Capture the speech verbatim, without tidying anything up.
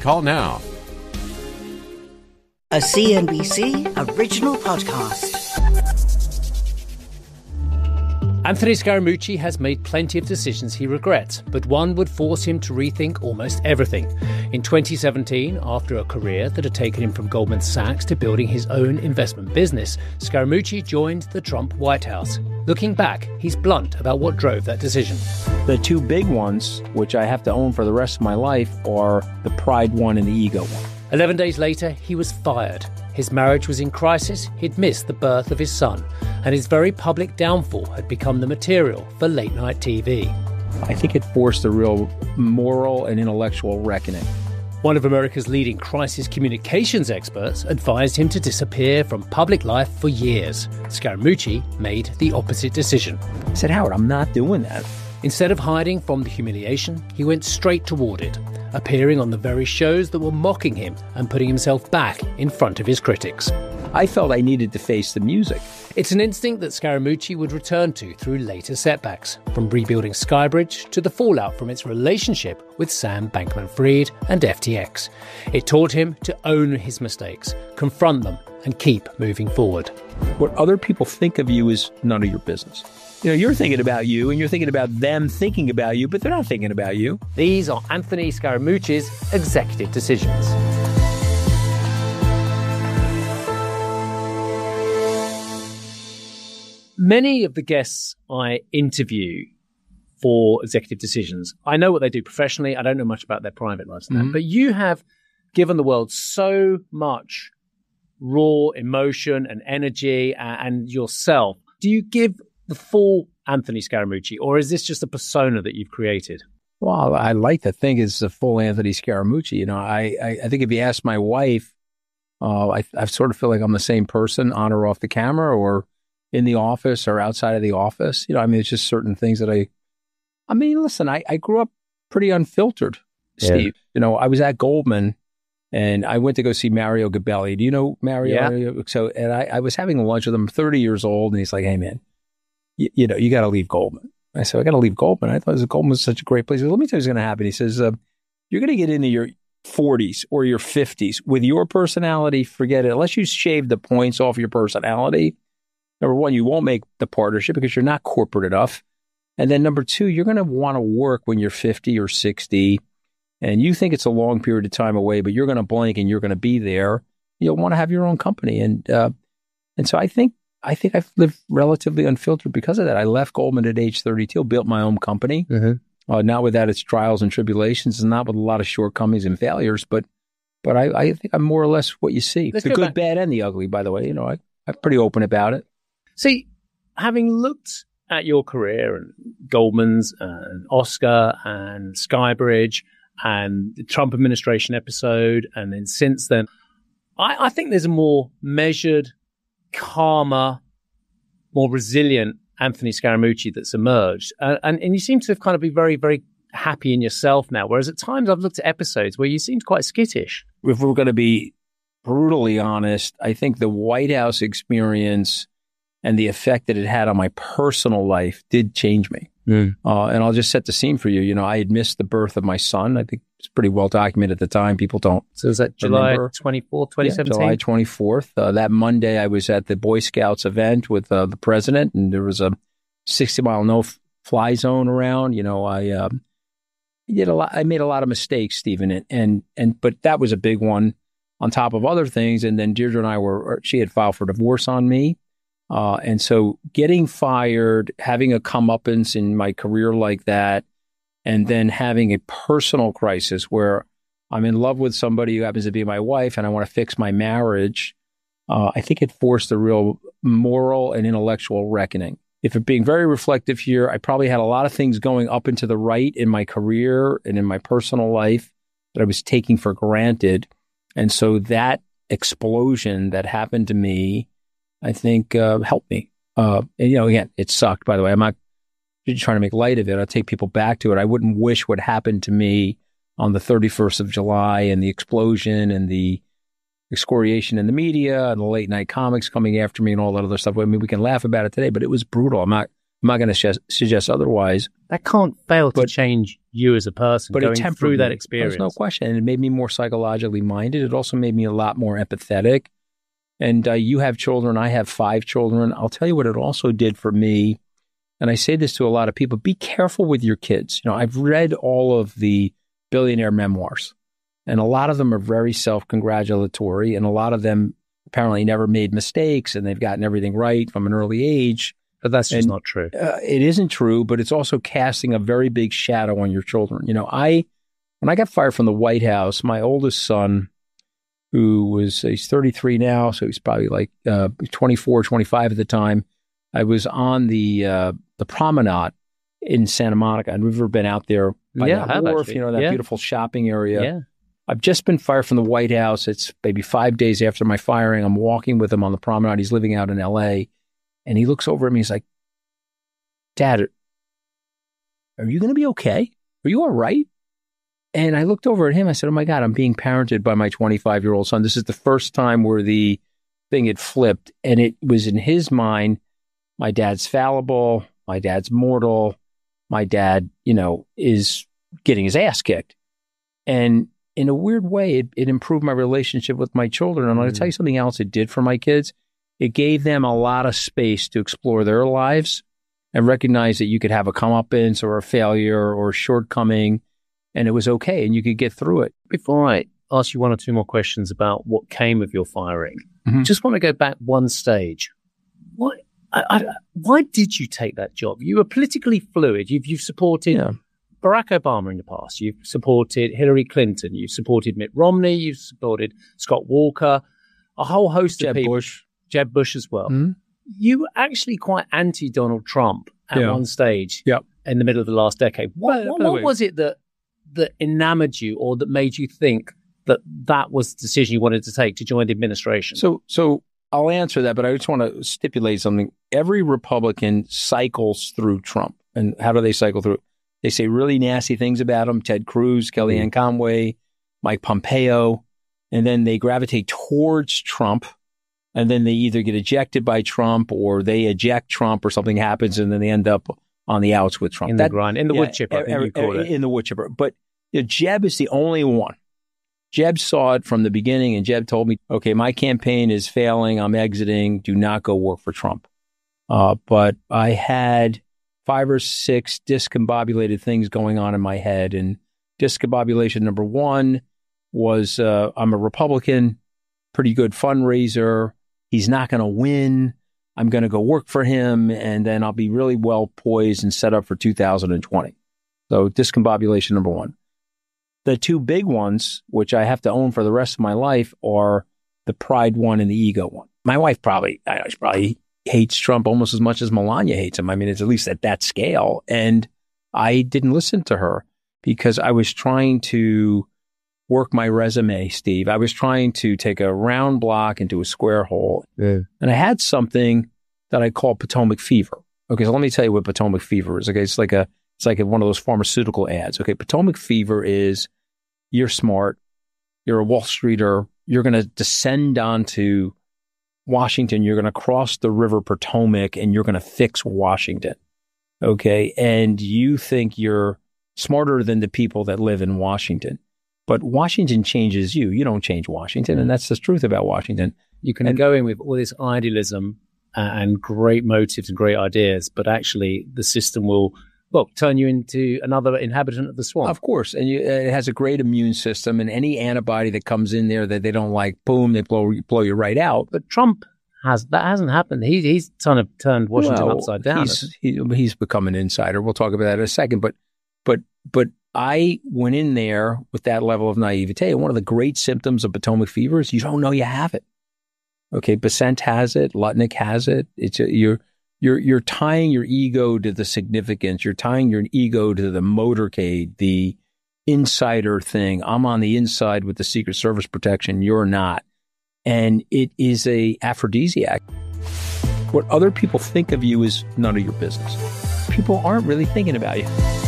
Call now. A C N B C original podcast. Anthony Scaramucci has made plenty of decisions he regrets, but one would force him to rethink almost everything. In twenty seventeen, after a career that had taken him from Goldman Sachs to building his own investment business, Scaramucci joined the Trump White House. Looking back, he's blunt about what drove that decision. The two big ones, which I have to own for the rest of my life, are the pride one and the ego one. Eleven days later, he was fired. His marriage was in crisis, he'd missed the birth of his son, and his very public downfall had become the material for late-night T V. I think it forced a real moral and intellectual reckoning. One of America's leading crisis communications experts advised him to disappear from public life for years. Scaramucci made the opposite decision. I said, Howard, I'm not doing that. Instead of hiding from the humiliation, he went straight toward it, appearing on the very shows that were mocking him and putting himself back in front of his critics. I felt I needed to face the music. It's an instinct that Scaramucci would return to through later setbacks, from rebuilding Skybridge to the fallout from its relationship with Sam Bankman-Fried and F T X. It taught him to own his mistakes, confront them, and keep moving forward. What other people think of you is none of your business. You know, you're thinking about you, and you're thinking about them thinking about you, but they're not thinking about you. These are Anthony Scaramucci's executive decisions. Many of the guests I interview for executive decisions, I know what they do professionally. I don't know much about their private lives. Mm-hmm. But you have given the world so much raw emotion and energy and, and yourself. Do you give the full Anthony Scaramucci, or is this just a persona that you've created? Well, I like to think it's a full Anthony Scaramucci. You know, I, I, I think if you ask my wife, uh, I, I sort of feel like I'm the same person on or off the camera, or in the office or outside of the office. You know, I mean, it's just certain things that I, I mean, listen, I, I grew up pretty unfiltered, Steve. Yeah. You know, I was at Goldman and I went to go see Mario Gabelli. Do you know Mario? Yeah. So, and I, I was having lunch with him, thirty years old, and he's like, hey, man, you, you know, you got to leave Goldman. I said, I got to leave Goldman. I thought Goldman was such a great place. He said, let me tell you what's going to happen. He says, uh, you're going to get into your forties or your fifties with your personality. Forget it. Unless you shave the points off your personality, number one, you won't make the partnership because you're not corporate enough. And then number two, you're going to want to work when you're fifty or sixty and you think it's a long period of time away, but you're going to blink and you're going to be there. You'll want to have your own company. And, uh, and so I think, I think I've lived relatively unfiltered because of that. I left Goldman at age thirty-two, built my own company, mm-hmm. uh, not without its trials and tribulations and not with a lot of shortcomings and failures, but, but I, I think I'm more or less what you see. Let's the good, back. bad, and the ugly, by the way. You know, I, I'm pretty open about it. See, having looked at your career and Goldman's and Oscar and Skybridge and the Trump administration episode, and then since then, I, I think there's a more measured, calmer, more resilient Anthony Scaramucci that's emerged. Uh, and, and you seem to have kind of be very, very happy in yourself now, whereas at times I've looked at episodes where you seemed quite skittish. If we're going to be brutally honest, I think the White House experience and the effect that it had on my personal life did change me. Mm. Uh, and I'll just set the scene for you. You know, I had missed the birth of my son. I think it's pretty well documented at the time. People don't So was that July twenty-fourth, twenty seventeen? Yeah, July twenty-fourth. Uh, that Monday, I was at the Boy Scouts event with uh, the president, and there was a sixty-mile no-fly zone around. You know, I um, did a lot. I made a lot of mistakes, Stephen, and, and, and but that was a big one on top of other things. And then Deirdre and I were, she had filed for divorce on me. Uh, and so getting fired, having a comeuppance in my career like that, and then having a personal crisis where I'm in love with somebody who happens to be my wife and I want to fix my marriage, uh, I think it forced a real moral and intellectual reckoning. If I'm being very reflective here, I probably had a lot of things going up and to the right in my career and in my personal life that I was taking for granted. And so that explosion that happened to me, I think, uh, helped me. Uh, and, you know, again, it sucked, by the way. I'm not trying to make light of it. I take people back to it. I wouldn't wish what happened to me on the thirty-first of July and the explosion and the excoriation in the media and the late night comics coming after me and all that other stuff. I mean, we can laugh about it today, but it was brutal. I'm not I'm not going to sh- suggest otherwise. That can't fail to But- change you as a person But going it tempered through that me. experience. There's no question. And it made me more psychologically minded. It also made me a lot more empathetic. And uh, you have children. I have five children. I'll tell you what it also did for me. And I say this to a lot of people. Be careful with your kids. You know, I've read all of the billionaire memoirs. And a lot of them are very self-congratulatory. And a lot of them apparently never made mistakes. And they've gotten everything right from an early age. But that's just And, not true. Uh, it isn't true, but it's also casting a very big shadow on your children. You know, I, when I got fired from the White House, my oldest son, who was, he's thirty-three now, so he's probably like uh, twenty-four, twenty-five at the time. I was on the uh, the promenade in Santa Monica. I've never been out there by Yeah, I that have wharf, actually. you know, that Yeah. beautiful shopping area. Yeah. I've just been fired from the White House. It's maybe five days after my firing. I'm walking with him on the promenade. He's living out in L A. And he looks over at me. He's like, Dad, are you going to be okay? Are you all right? And I looked over at him. I said, oh, my God, I'm being parented by my twenty-five-year-old son. This is the first time where the thing had flipped. And it was in his mind, my dad's fallible. My dad's mortal. My dad, you know, is getting his ass kicked. And in a weird way, it, it improved my relationship with my children. And I'm going to tell you something else it did for my kids. It gave them a lot of space to explore their lives and recognize that you could have a comeuppance or a failure or a shortcoming, and it was okay, and you could get through it. Before I ask you one or two more questions about what came of your firing, Mhm. just want to go back one stage. Why, I, I, why did you take that job? You were politically fluid. You've, you've supported Yeah. Barack Obama in the past. You've supported Hillary Clinton. You've supported Mitt Romney. You've supported Scott Walker, a whole host Jeb of people. Bush. Jeb Bush as well. Mhm. You were actually quite anti-Donald Trump at Yeah. one stage Yep. in the middle of the last decade. What, By- what, by the what way- was it that that enamored you or that made you think that that was the decision you wanted to take to join the administration? So, so I'll answer that, but I just want to stipulate something. Every Republican cycles through Trump. And how do they cycle through? They say really nasty things about him, Ted Cruz, Kellyanne Conway, Mike Pompeo, and then they gravitate towards Trump. And then they either get ejected by Trump or they eject Trump or something happens and then they end up on the outs with Trump. in the grind, in the yeah, wood chipper, I think er- you call er- it. In the wood chipper. But you know, Jeb is the only one. Jeb saw it from the beginning and Jeb told me, okay, my campaign is failing. I'm exiting. Do not go work for Trump. Uh, but I had five or six discombobulated things going on in my head. And discombobulation number one was uh, I'm a Republican, pretty good fundraiser. He's not going to win. I'm going to go work for him, and then I'll be really well poised and set up for two thousand twenty. So discombobulation number one. The two big ones, which I have to own for the rest of my life, are the pride one and the ego one. My wife probably, I know, she probably hates Trump almost as much as Melania hates him. I mean, it's at least at that scale. And I didn't listen to her because I was trying to work my resume, Steve. I was trying to take a round block into a square hole. Yeah. And I had something that I call Potomac fever. Okay, so let me tell you what Potomac fever is. Okay, it's like a it's like a, one of those pharmaceutical ads. Okay, Potomac fever is you're smart, you're a Wall Streeter, you're going to descend onto Washington, you're going to cross the river Potomac, and you're going to fix Washington. Okay, and you think you're smarter than the people that live in Washington. But Washington changes you. You don't change Washington. And that's the truth about Washington. You can And- go in with all this idealism uh, and great motives and great ideas, but actually the system will, well, turn you into another inhabitant of the swamp. Of course. And you, it has a great immune system. And any antibody that comes in there that they don't like, boom, they blow, blow you right out. But Trump has, that hasn't happened. He, he's kind of turned Washington Well, upside down. He's, he, he's become an insider. We'll talk about that in a second. But, but, but I went in there with that level of naivete. And one of the great symptoms of Potomac fever is you don't know you have it. Okay, Besant has it. Lutnick has it. It's a, you're you're you're tying your ego to the significance. You're tying your ego to the motorcade, the insider thing. I'm on the inside with the Secret Service protection. You're not, and it is a aphrodisiac. What other people think of you is none of your business. People aren't really thinking about you.